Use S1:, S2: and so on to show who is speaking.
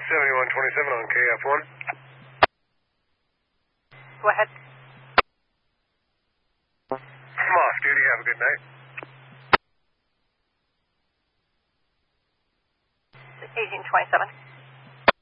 S1: 7127 on KF1.
S2: Go ahead.
S1: I'm off duty. Have a good night.
S2: 1827.